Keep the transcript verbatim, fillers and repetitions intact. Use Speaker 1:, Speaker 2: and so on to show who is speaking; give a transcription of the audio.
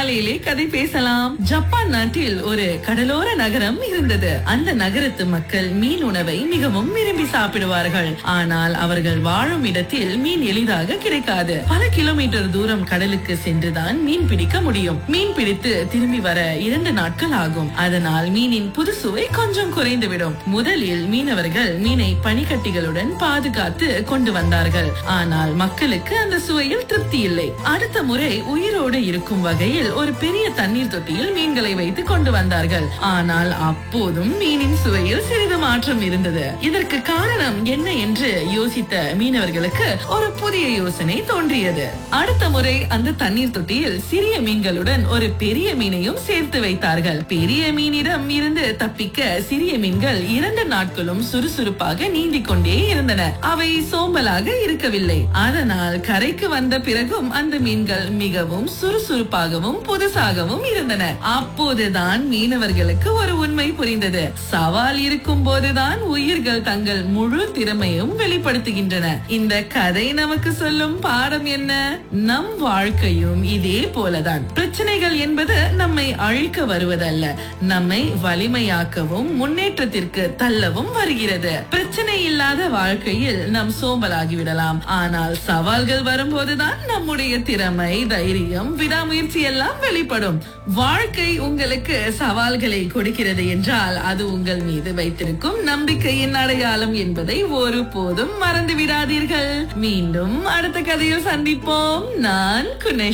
Speaker 1: காலையிலே கதை பேசலாம். ஜப்பான் நாட்டில் ஒரு கடலோர நகரம் இருந்தது. அந்த நகரத்து மக்கள் மீன் உணவை மிகவும் விரும்பி சாப்பிடுவார்கள். ஆனால் அவர்கள் வாழும் இடத்தில் மீன் எளிதாக கிடைக்காது. பல கிலோமீட்டர் தூரம் கடலுக்கு சென்றுதான் மீன் பிடிக்க முடியும். மீன் பிடித்து திரும்பி வர இரண்டு நாட்கள் ஆகும். அதனால் மீனின் புது சுவை கொஞ்சம் குறைந்துவிடும். முதலில் மீனவர்கள் மீனை பனிக்கட்டிகளுடன் பாதுகாத்து கொண்டு வந்தார்கள். ஆனால் மக்களுக்கு அந்த சுவையில் திருப்தி இல்லை. அடுத்த முறை உயிரோடு இருக்கும் வகையில் ஒரு பெரிய தண்ணீர் தொட்டியில் மீன்களை வைத்து கொண்டு வந்தார்கள். ஆனால் அப்போதும் மீனின் சுவையில் சிறிது மாற்றம் இருந்தது. இதற்கு காரணம் என்ன என்று யோசித்த மீனவர்களுக்கு ஒரு புதிய யோசனை தோன்றியது. அடுத்த முறை அந்த தண்ணீர் தொட்டியில் சிறிய மீன்களுடன் ஒரு பெரிய மீனையும் சேர்த்து வைத்தார்கள். பெரிய மீனிடம் இருந்து தப்பிக்க சிறிய மீன்கள் இரண்டு நாட்களும் சுறுசுறுப்பாக நீந்திக் கொண்டே இருந்தன. அவை சோம்பலாக இருக்கவில்லை. அதனால் கரைக்கு வந்த பிறகும் அந்த மீன்கள் மிகவும் சுறுசுறுப்பாகவும் புதுசாகவும் இருந்தன. அப்போதுதான் மீனவர்களுக்கு ஒரு உண்மை புரிந்தது. சவால் இருக்கும் போதுதான் உயிர்கள் தங்கள் முழு திறமையும் வெளிப்படுத்துகின்றன. இந்த கதை நமக்கு சொல்லும் பாடம் என்ன? நம் வாழ்க்கையும் இதே போலதான். பிரச்சனைகள் என்பது நம்மை அழிக்க வருவதல்ல, நம்மை வலிமையாக்கவும் முன்னேற்றத்திற்கு தள்ளவும் வருகிறது. பிரச்சனை இல்லாத வாழ்க்கையில் நாம் சோம்பலாகிவிடலாம். ஆனால் சவால்கள் வரும்போதுதான் நம்முடைய திறமை, தைரியம், விடாமுயற்சி எல்லாம் வெளிப்படும். வாழ்க்கை உங்களுக்கு சவால்களை கொடுக்கிறது என்றால் அது உங்கள் மீது வைத்திருக்கும் நம்பிக்கையின் அடையாளம் என்பதை ஒருபோதும் மறந்து விடாதீர்கள். மீண்டும் அடுத்த கதையில் சந்திப்போம். நான் குணேஷ்.